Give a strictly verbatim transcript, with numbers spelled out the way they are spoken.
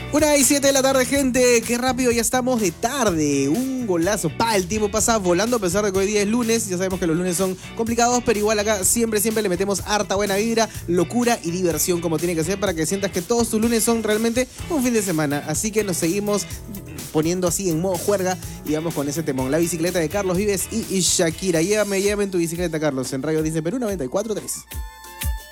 Una y siete de la tarde, gente. Qué rápido ya estamos de tarde. Un golazo. Pa, el tiempo pasa volando a pesar de que hoy día es lunes. Ya sabemos que los lunes son complicados, pero igual acá siempre, siempre le metemos harta buena vibra, locura y diversión como tiene que ser para que sientas que todos tus lunes son realmente un fin de semana. Así que nos seguimos poniendo así en modo juerga y vamos con ese temón. La bicicleta de Carlos Vives y, y Shakira. Llévame, llévame en tu bicicleta, Carlos. En Radio Dice Perú noventa y cuatro punto tres.